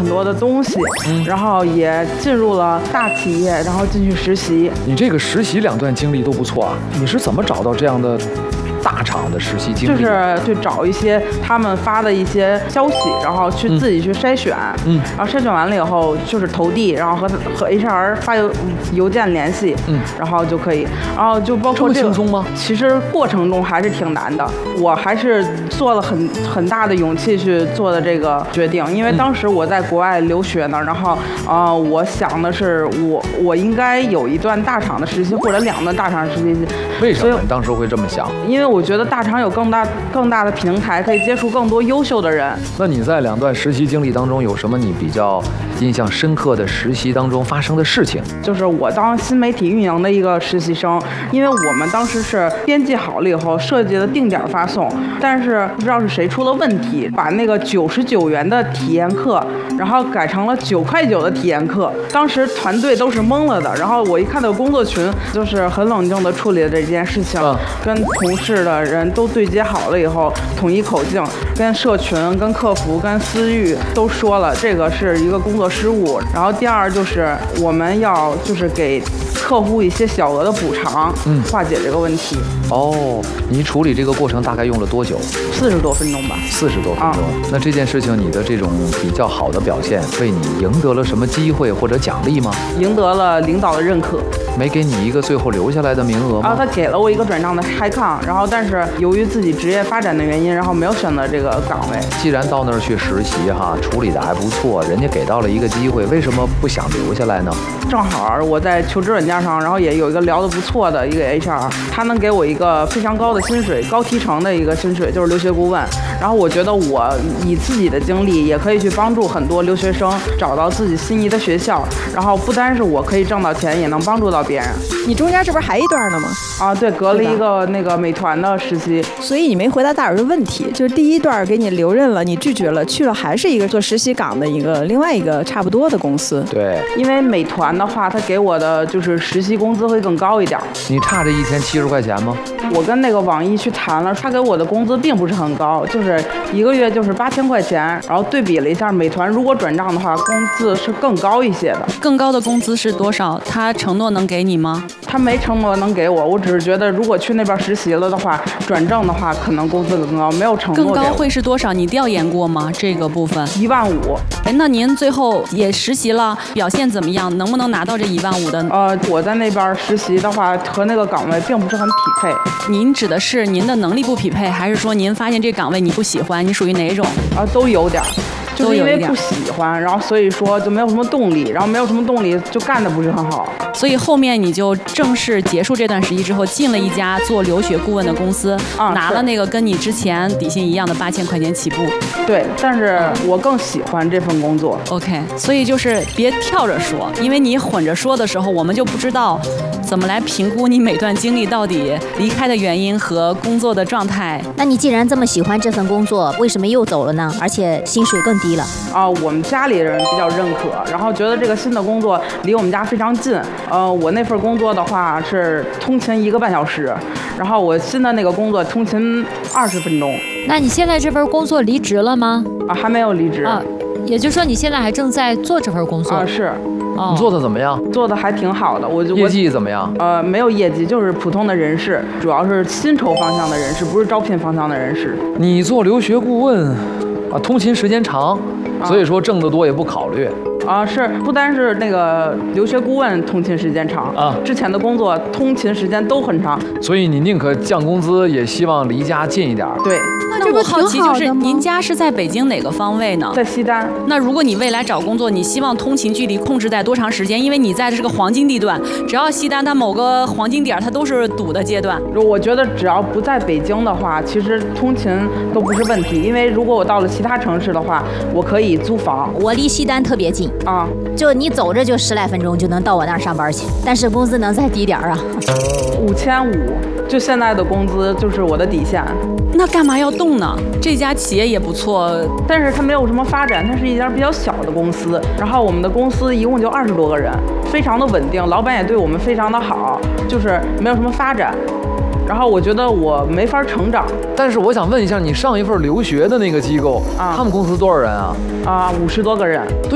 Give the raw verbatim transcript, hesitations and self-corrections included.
多的东西，嗯，然后也进入了大企业，然后进去实习。 你这个实习两段经历都不错啊，你是怎么找到这样的大厂的实习经历？ 就是去找一些他们发的一些消息，然后去自己去筛选，嗯，然后筛选完了以后就是投递，然后和和 H R 发邮邮件联系，嗯，然后就可以，然后就包括这个， 这么轻松吗？ 其实过程中还是挺难的，我还是做了很很大的勇气去做的这个决定，因为当时我在国外留学呢，然后呃，我想的是我我应该有一段大厂的实习或者两段大厂实习。 为什么你当时会这么想？ 因为我觉得大厂有更大更大的平台，可以接触更多优秀的人。 那你在两段实习经历当中，有什么你比较印象深刻的实习当中发生的事情？ 就是我当新媒体运营的一个实习生，因为我们当时是编辑好了以后设计的定点发送，但是不知道是谁出了问题，把那个九十九元的体验课，然后改成了九块九的体验课。当时团队都是懵了的，然后我一看到工作群，就是很冷静的处理了这件事情，嗯、跟同事的人都对接好了以后，统一口径，跟社群、跟客服、跟思域都说了，这个是一个工作失误。然后第二就是我们要就是给客户一些小额的补偿，嗯，化解这个问题。 哦，你处理这个过程大概用了多久？ 四十多分钟吧。 四十多分钟、啊。那这件事情，你的这种比较好的表现，为你赢得了什么机会或者奖励吗？ 赢得了领导的认可。 没给你一个最后留下来的名额吗？ 啊，他给了我一个转账的海康，然后但是由于自己职业发展的原因，然后没有选择这个岗位。 既然到那儿去实习哈，处理的还不错，人家给到了一个机会，为什么不想留下来呢？ 正好我在求职软件上，然后也有一个聊得不错的一个 H R， 他能给我一个非常高的薪水，高提成的一个薪水，就是留学顾问。然后我觉得我以自己的经历也可以去帮助很多留学生找到自己心仪的学校，然后不单是我可以挣到钱，也能帮助到别人。 你中间这不是还一段呢吗？ 啊，对，隔了一个那个美团的实习。 所以你没回答大耳的问题，就是第一段给你留任了，你拒绝了，去了还是一个做实习岗的一个另外一个差不多的公司。 对， 因为美团的话，他给我的就是实习工资会更高一点。 你差这一天七十块钱吗？ 我跟那个网易去谈了，他给我的工资并不是很高，就是一个月就是八千块钱。然后对比了一下美团，如果转账的话，工资是更高一些的。 更高的工资是多少？他承诺能给你吗？ 他没承诺能给我，我只是觉得如果去那边实习了的话，转正的话可能工资更高，没有承诺。 更高会是多少？你调研过吗？这个部分一万五。 哎，那您最后也实习了，表现怎么样？能不能拿到这一万五的？ 呃，我在那边实习的话，和那个岗位并不是很匹配。 您指的是您的能力不匹配，还是说您发现这岗位你不喜欢？你属于哪种？ 啊、呃，都有点。就是因为不喜欢，然后所以说就没有什么动力，然后没有什么动力就干得不是很好， 所以后面你就正式结束这段实习之后，进了一家做留学顾问的公司，啊、拿了那个跟你之前底薪一样的八千块钱起步。 对，但是我更喜欢这份工作。 OK， 所以就是别跳着说，因为你混着说的时候，我们就不知道怎么来评估你每段经历到底离开的原因和工作的状态。 那你既然这么喜欢这份工作，为什么又走了呢？而且薪水更低了。 啊、呃，我们家里人比较认可，然后觉得这个新的工作离我们家非常近。呃，我那份工作的话是通勤一个半小时，然后我新的那个工作通勤二十分钟。 那你现在这份工作离职了吗？ 啊，还没有离职。 啊，也就是说你现在还正在做这份工作。 啊，是。 你做的怎么样？ 做的还挺好的，我就业绩怎么样？ 呃，没有业绩，就是普通的人事，主要是薪酬方向的人事，不是招聘方向的人事。 你做留学顾问，啊，通勤时间长，所以说挣得多也不考虑。 啊，是不单是那个留学顾问通勤时间长啊，之前的工作通勤时间都很长， 所以你宁可降工资，也希望离家近一点。 对， 那我好奇就是您家是在北京哪个方位呢？ 在西单。 那如果你未来找工作，你希望通勤距离控制在多长时间？因为你在的是个黄金地段，只要西单它某个黄金点，它都是堵的阶段。 我觉得只要不在北京的话，其实通勤都不是问题，因为如果我到了其他城市的话，我可以租房。 我离西单特别近。啊，就你走着就十来分钟就能到我那儿上班去，但是工资能再低点儿啊？ 五千五，就现在的工资就是我的底线。 那干嘛要动呢？这家企业也不错， 但是它没有什么发展，它是一家比较小的公司。然后我们的公司一共就二十多个人，非常的稳定，老板也对我们非常的好，就是没有什么发展。然后我觉得我没法成长。 但是我想问一下，你上一份留学的那个机构，啊、他们公司多少人啊？ 啊，五十多个人。对。